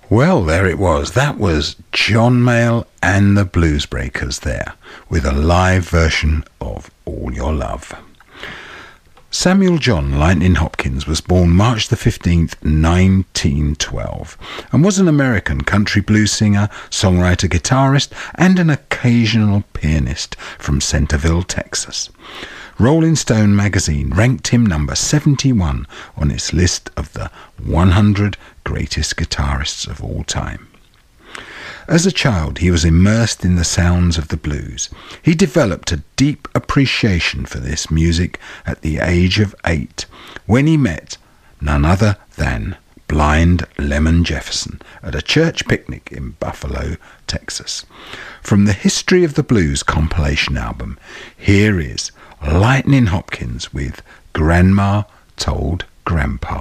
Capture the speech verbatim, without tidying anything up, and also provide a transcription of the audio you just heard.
Well, there it was. That was John Mayall and the Bluesbreakers there, with a live version of All Your Love. Samuel John Lightning Hopkins was born March the fifteenth, nineteen twelve, and was an American country blues singer, songwriter, guitarist, and an occasional pianist from Centerville, Texas. Rolling Stone magazine ranked him number seventy-one on its list of the one hundred greatest guitarists of all time. As a child, he was immersed in the sounds of the blues. He developed a deep appreciation for this music at the age of eight, when he met none other than Blind Lemon Jefferson at a church picnic in Buffalo, Texas. From the History of the Blues compilation album, here is Lightning Hopkins with Grandma Told Grandpa.